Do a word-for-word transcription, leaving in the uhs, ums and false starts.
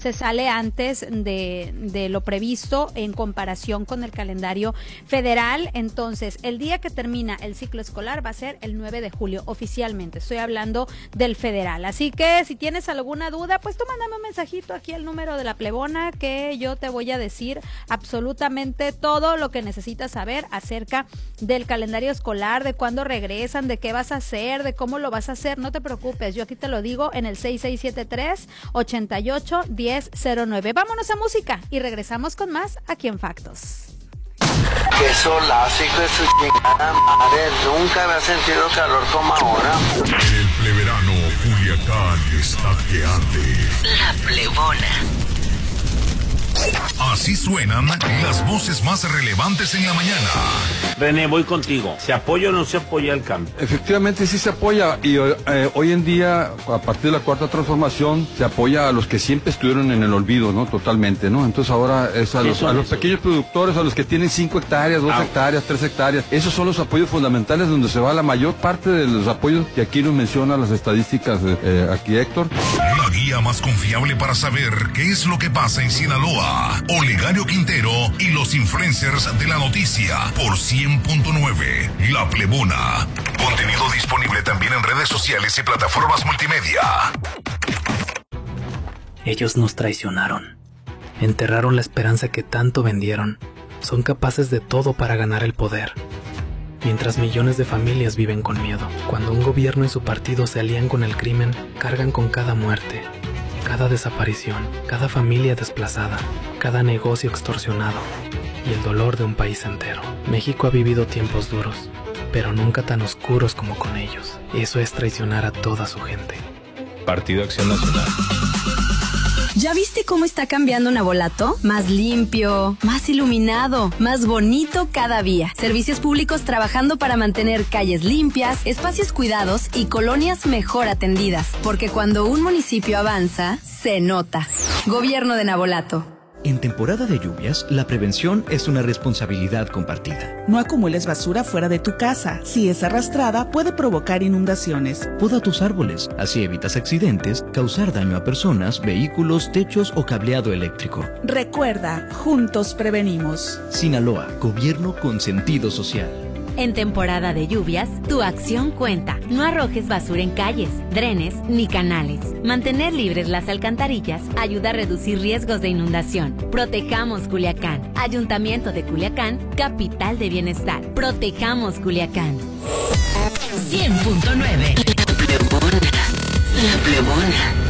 se sale antes de, de lo previsto en comparación con el calendario federal. Entonces, el día que termina el ciclo escolar va a ser el nueve de julio, oficialmente. Estoy hablando del federal. Así que si tienes alguna duda, pues tú mándame un mensajito aquí al número de la plebona, que yo te voy a decir absolutamente todo lo que necesitas saber acerca del calendario escolar, de cuándo regresan, de qué vas a hacer, de cómo lo vas a hacer. No te preocupes, yo aquí te lo digo en el seis seis siete tres, ocho ocho, uno cero cero nueve. Vámonos a música y regresamos con más aquí en Factos. Qué solazo, hijo de su chingada madre. Nunca había sentido calor como ahora. El pleverano Culiacán está que arde. La plebona. Así suenan las voces más relevantes en la mañana. René, voy contigo. ¿Se apoya o no se apoya el cambio? Efectivamente sí se apoya y eh, hoy en día, a partir de la cuarta transformación, se apoya a los que siempre estuvieron en el olvido, ¿no? Totalmente, ¿no? Entonces ahora es a los, a los pequeños productores, a los que tienen cinco hectáreas, dos ah. hectáreas, tres hectáreas. Esos son los apoyos fundamentales donde se va la mayor parte de los apoyos que aquí nos menciona las estadísticas eh, aquí Héctor. La guía más confiable para saber qué es lo que pasa en Sinaloa. Olegario Quintero y los influencers de la noticia por cien punto nueve. La Plebona. Contenido disponible también en redes sociales y plataformas multimedia. Ellos nos traicionaron. Enterraron la esperanza que tanto vendieron. Son capaces de todo para ganar el poder. Mientras millones de familias viven con miedo. Cuando un gobierno y su partido se alían con el crimen, cargan con cada muerte, cada desaparición, cada familia desplazada, cada negocio extorsionado y el dolor de un país entero. México ha vivido tiempos duros, pero nunca tan oscuros como con ellos. Eso es traicionar a toda su gente. Partido Acción Nacional. ¿Ya viste cómo está cambiando Navolato? Más limpio, más iluminado, más bonito cada día. Servicios públicos trabajando para mantener calles limpias, espacios cuidados y colonias mejor atendidas. Porque cuando un municipio avanza, se nota. Gobierno de Navolato. En temporada de lluvias, la prevención es una responsabilidad compartida. No acumules basura fuera de tu casa. Si es arrastrada, puede provocar inundaciones. Poda tus árboles, así evitas accidentes, causar daño a personas, vehículos, techos o cableado eléctrico. Recuerda, juntos prevenimos. Sinaloa, gobierno con sentido social. En temporada de lluvias, tu acción cuenta. No arrojes basura en calles, drenes ni canales. Mantener libres las alcantarillas ayuda a reducir riesgos de inundación. Protejamos Culiacán. Ayuntamiento de Culiacán, capital de bienestar. Protejamos Culiacán. cien punto nueve. La Plebona. La Plebona.